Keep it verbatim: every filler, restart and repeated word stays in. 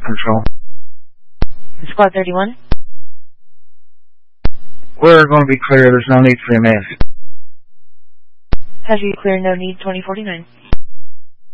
control. Squad thirty-one? We're going to be clear. There's no need for your mask. Has you clear, no need, twenty forty-nine.